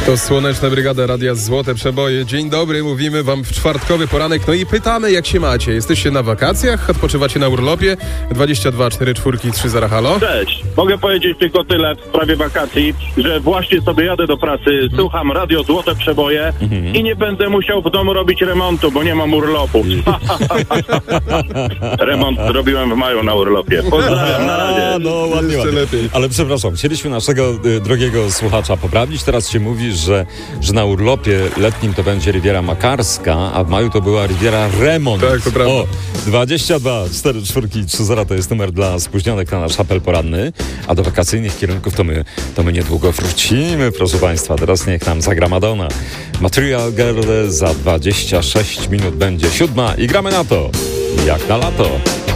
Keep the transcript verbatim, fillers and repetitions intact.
To Słoneczna Brygada Radia Złote Przeboje. Dzień dobry, mówimy wam w czwartkowy poranek. No i pytamy, jak się macie. Jesteście na wakacjach? Odpoczywacie na urlopie? dwadzieścia dwa cztery cztery trzy zero, halo? Cześć. Mogę powiedzieć tylko tyle w sprawie wakacji, że właśnie sobie jadę do pracy, słucham Radio Złote Przeboje mhm. i nie będę musiał w domu robić remontu, bo nie mam urlopu. Remont zrobiłem w maju na urlopie. Pozdrawiam, na razie. A, no ładnie, ładnie. Lepiej. Ale przepraszam, chcieliśmy naszego y, drogiego słuchacza poprawić. Teraz się mówi, że, że na urlopie letnim to będzie Riviera Makarska, a w maju to była Riviera Remont. Tak, to prawda. O, dwadzieścia dwa cztery cztery trzy zero to jest numer dla spóźnionych na nasz apel poranny, a do wakacyjnych kierunków to my, to my niedługo wrócimy, proszę Państwa. Teraz niech nam zagra Madonna. Material Girl za dwadzieścia sześć minut będzie siódma i gramy na to, jak na lato.